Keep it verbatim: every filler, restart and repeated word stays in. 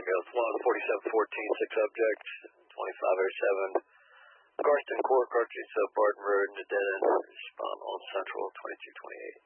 Ghost one, forty-seven fourteen, six objects, twenty-five oh seven. Garston Court, Cartridge Sub, Barton Road, Dedenin. Respond on Central, twenty-two twenty-eight.